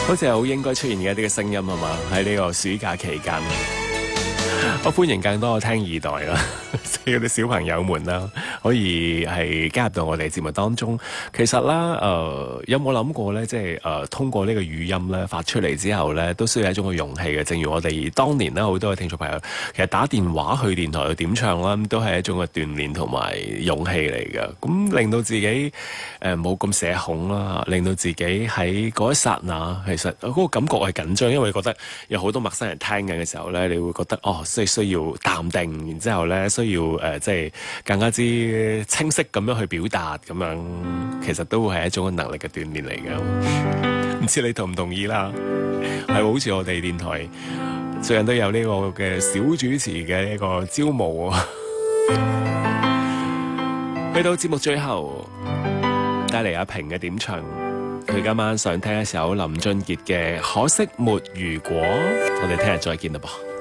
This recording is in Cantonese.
好似係好應該出現嘅一啲嘅聲音係嘛？喺呢個暑假期間，我歡迎更多嘅聽二代啦，即係嗰啲小朋友們啦，可以係加入到我哋節目當中。其實啦，有冇諗過咧？即係通過呢個語音咧發出嚟之後咧，都需要一種嘅勇氣嘅。正如我哋當年咧，好多嘅聽眾朋友，其實打電話去電台去點唱啦，都係一種嘅鍛鍊同埋勇氣嚟嘅。咁令到自己冇咁社恐啦，令到自己喺嗰一剎那，其實嗰個感覺係緊張，因為你覺得有好多陌生人聽緊嘅時候咧，你會覺得需要淡定，然之後咧需要即係更加之清晰咁樣去表達，咁樣其實都會係一種能力嘅鍛鍊嚟嘅。唔知你同唔同意啦？係好似我哋電台最近都有呢個嘅小主持嘅一個招募啊。去到節目最後，帶嚟阿平嘅點唱，佢今晚想聽一首林俊傑嘅《可惜沒如果》。我哋聽日再見啦噃。